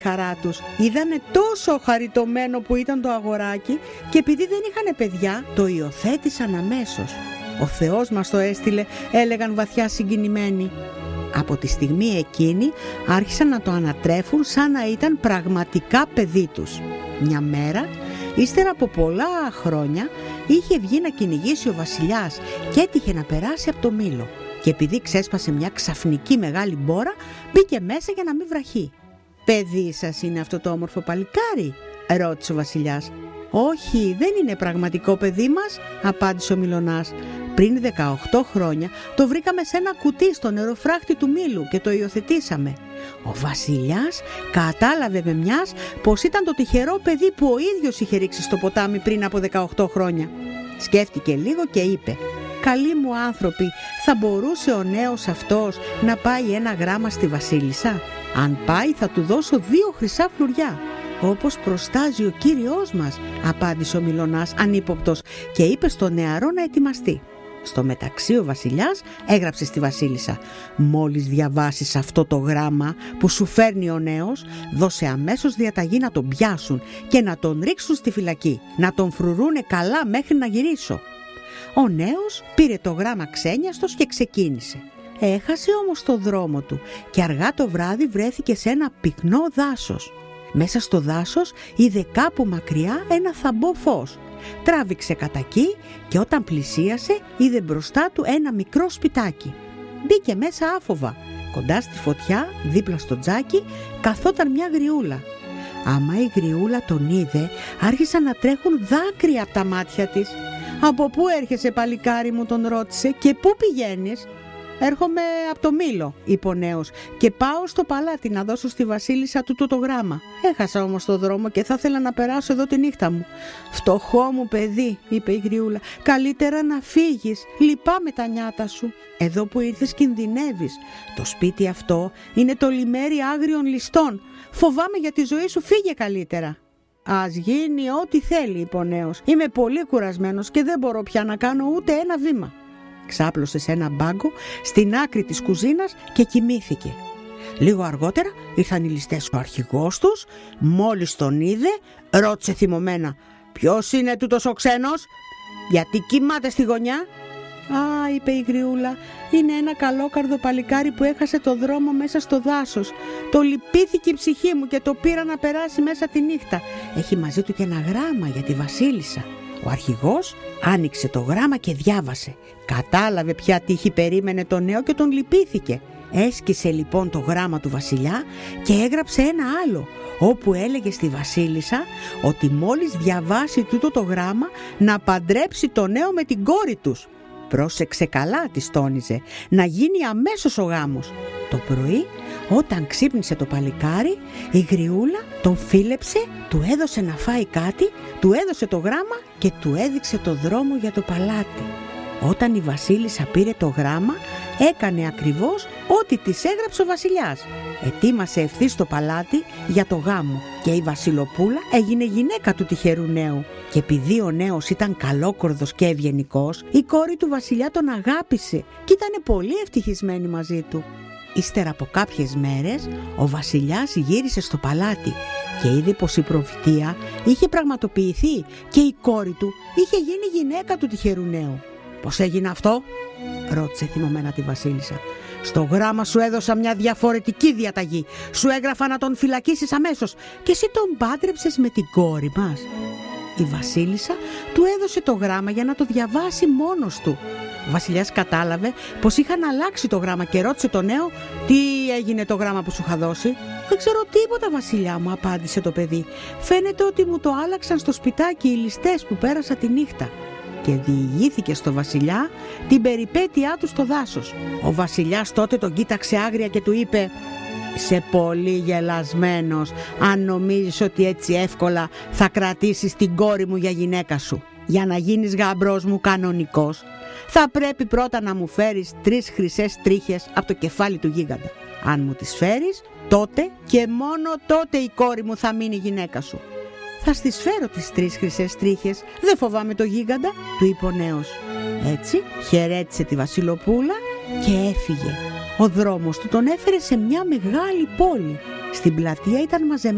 χαρά τους. Είδανε τόσο χαριτωμένο που ήταν το αγοράκι και επειδή δεν είχαν παιδιά, το υιοθέτησαν αμέσως. «Ο Θεός μας το έστειλε», έλεγαν βαθιά συγκινημένοι. Από τη στιγμή εκείνη άρχισαν να το ανατρέφουν σαν να ήταν πραγματικά παιδί τους. Μια μέρα, ύστερα από πολλά χρόνια, είχε βγει να κυνηγήσει ο βασιλιάς και έτυχε να περάσει από το μήλο. Και επειδή ξέσπασε μια ξαφνική μεγάλη μπόρα, μπήκε μέσα για να μην βραχεί. «Παιδί σας είναι αυτό το όμορφο παλικάρι?» ρώτησε ο βασιλιάς. «Όχι, δεν είναι πραγματικό παιδί μας», απάντησε ο Μυλωνάς. «Πριν 18 χρόνια το βρήκαμε σε ένα κουτί στο νεροφράχτη του μήλου και το υιοθετήσαμε». Ο βασιλιάς κατάλαβε με μιας πως ήταν το τυχερό παιδί που ο ίδιος είχε ρίξει στο ποτάμι πριν από 18 χρόνια. Σκέφτηκε λίγο και είπε: «Καλοί μου άνθρωποι, θα μπορούσε ο νέος αυτός να πάει ένα γράμμα στη βασίλισσα? Αν πάει θα του δώσω 2 χρυσά φλουριά, όπως προστάζει ο κύριος μας», απάντησε ο Μυλωνάς ανύποπτος και είπε στον νεαρό να ετοιμαστεί. Στο μεταξύ ο βασιλιάς έγραψε στη βασίλισσα: «Μόλις διαβάσεις αυτό το γράμμα που σου φέρνει ο νέος, δώσε αμέσως διαταγή να τον πιάσουν και να τον ρίξουν στη φυλακή, να τον φρουρούνε καλά μέχρι να γυρίσω». Ο νέος πήρε το γράμμα ξένιαστος και ξεκίνησε. Έχασε όμως το δρόμο του και αργά το βράδυ βρέθηκε σε ένα πυκνό δάσος. Μέσα στο δάσος είδε κάπου μακριά ένα θαμπό φως. Τράβηξε κατά εκεί και όταν πλησίασε είδε μπροστά του ένα μικρό σπιτάκι. Μπήκε μέσα άφοβα. Κοντά στη φωτιά, δίπλα στο τζάκι, καθόταν μια γριούλα. Άμα η γριούλα τον είδε, άρχισαν να τρέχουν δάκρυα από τα μάτια της. «Από πού έρχεσαι, παλικάρι μου?» τον ρώτησε. «Και πού πηγαίνεις?» «Έρχομαι από το μήλο», είπε ο νέος, «και πάω στο παλάτι να δώσω στη βασίλισσα τούτο το γράμμα. Έχασα όμως το δρόμο και θα ήθελα να περάσω εδώ τη νύχτα μου». «Φτωχό μου παιδί», είπε η γριούλα, «καλύτερα να φύγεις. Λυπάμαι τα νιάτα σου. Εδώ που ήρθες κινδυνεύεις. Το σπίτι αυτό είναι το λιμέρι άγριων ληστών. Φοβάμαι για τη ζωή σου, φύγε καλύτερα». «Ας γίνει ό,τι θέλει», είπε ο νέος. «Είμαι πολύ κουρασμένος και δεν μπορώ πια να κάνω ούτε ένα βήμα». Ξάπλωσε σε ένα μπάγκο στην άκρη της κουζίνας και κοιμήθηκε. Λίγο αργότερα ήρθαν οι ληστές. Ο αρχηγός τους, μόλις τον είδε, ρώτησε θυμωμένα: «Ποιος είναι τούτος ο ξένος? Γιατί κοιμάται στη γωνιά?» «Α», είπε η γριούλα, «είναι ένα καλόκαρδο παλικάρι που έχασε το δρόμο μέσα στο δάσος. Το λυπήθηκε η ψυχή μου και το πήρα να περάσει μέσα τη νύχτα. Έχει μαζί του και ένα γράμμα για τη βασίλισσα». Ο αρχηγός άνοιξε το γράμμα και διάβασε. Κατάλαβε ποια τύχη περίμενε το νέο και τον λυπήθηκε. Έσκησε λοιπόν το γράμμα του βασιλιά και έγραψε ένα άλλο, όπου έλεγε στη βασίλισσα ότι μόλις διαβάσει τούτο το γράμμα να παντρέψει το νέο με την κόρη τους. «Πρόσεξε καλά», της τόνιζε, «να γίνει αμέσως ο γάμος». Το πρωί, όταν ξύπνησε το παλικάρι, η γριούλα τον φίλεψε, του έδωσε να φάει κάτι, του έδωσε το γράμμα και του έδειξε το δρόμο για το παλάτι. Όταν η βασίλισσα πήρε το γράμμα, έκανε ακριβώς ό,τι της έγραψε ο βασιλιάς. Ετοίμασε ευθύς το παλάτι για το γάμο και η βασιλοπούλα έγινε γυναίκα του τυχερού νέου. Και επειδή ο νέος ήταν καλόκορδος και ευγενικός, η κόρη του βασιλιά τον αγάπησε και ήταν πολύ ευτυχισμένη μαζί του. Ύστερα από κάποιες μέρες, ο βασιλιάς γύρισε στο παλάτι και είδε πως η προφητεία είχε πραγματοποιηθεί και η κόρη του είχε γίνει γυναίκα του τυχερού νέου. «Πώς έγινε αυτό?» ρώτησε θυμωμένα τη βασίλισσα. «Στο γράμμα σου έδωσα μια διαφορετική διαταγή. Σου έγραφα να τον φυλακίσεις αμέσως και εσύ τον πάντρεψες με την κόρη μας». Η βασίλισσα του έδωσε το γράμμα για να το διαβάσει μόνος του. Ο βασιλιάς κατάλαβε πως είχαν αλλάξει το γράμμα και ρώτησε το νέο: «Τι έγινε το γράμμα που σου είχα δώσει?» «Δεν ξέρω τίποτα, βασιλιά μου», απάντησε το παιδί. «Φαίνεται ότι μου το άλλαξαν στο σπιτάκι οι ληστές που πέρασα τη νύχτα». Και διηγήθηκε στο βασιλιά την περιπέτειά του στο δάσος. Ο βασιλιάς τότε τον κοίταξε άγρια και του είπε: «Είσαι πολύ γελασμένος αν νομίζεις ότι έτσι εύκολα θα κρατήσεις την κόρη μου για γυναίκα σου. Για να γίνεις γαμπρός μου κανονικός, θα πρέπει πρώτα να μου φέρεις 3 χρυσές τρίχες από το κεφάλι του γίγαντα. Αν μου τις φέρεις, τότε και μόνο τότε η κόρη μου θα μείνει γυναίκα σου». «Θα στις φέρω τις 3 χρυσές τρίχες, δεν φοβάμαι το γίγαντα», του είπε ο νέος. Έτσι χαιρέτησε τη βασιλοπούλα και έφυγε. Ο δρόμος του τον έφερε σε μια μεγάλη πόλη. Στην πλατεία ήταν μαζεμένοι